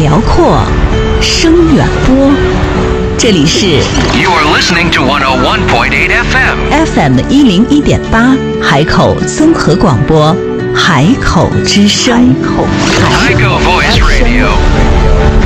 辽阔，声远播。这里是 You are listening to 101.8 FM 101.8海口综合广播，海口之声。 海口 Voice Radio。